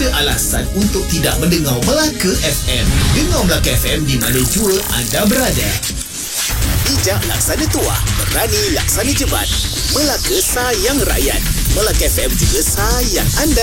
ada alasan untuk tidak mendengar Melaka FM. Dengar Melaka FM di mana jua anda berada. Bijak laksana tuah, berani laksana jebat. Melaka sayang rakyat. Melaka FM juga sayang anda.